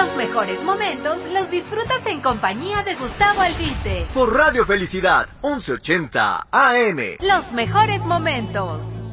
Los mejores momentos los disfrutas en compañía de Gustavo Albite. Por Radio Felicidad, 1180 AM. Los mejores momentos.